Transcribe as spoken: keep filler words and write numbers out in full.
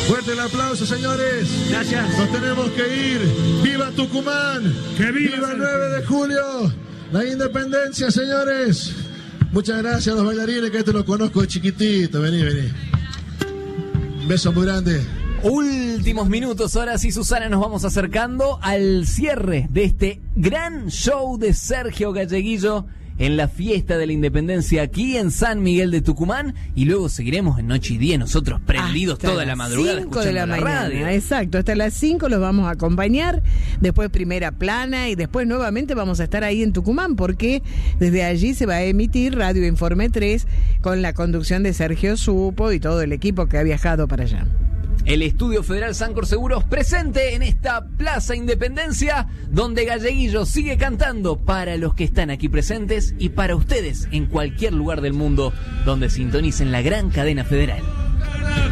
Fuerte el aplauso, señores. Gracias. Nos tenemos que ir. ¡Viva Tucumán! ¡Que viva, ¡Viva el nueve de julio! La independencia, señores. Muchas gracias a los bailarines, que este lo conozco de chiquitito. Vení, vení. Un beso muy grande. Últimos minutos, ahora sí, Susana, nos vamos acercando al cierre de este gran show de Sergio Galleguillo en la fiesta de la Independencia aquí en San Miguel de Tucumán, y luego seguiremos en Noche y Día nosotros prendidos hasta toda la madrugada cinco de la, la mañana, radio. exacto, hasta las cinco los vamos a acompañar, después Primera Plana y después nuevamente vamos a estar ahí en Tucumán, porque desde allí se va a emitir Radio Informe tres con la conducción de Sergio Supo y todo el equipo que ha viajado para allá. El Estudio Federal Sancor Seguros presente en esta Plaza Independencia, donde Galleguillo sigue cantando para los que están aquí presentes y para ustedes en cualquier lugar del mundo donde sintonicen la gran cadena federal.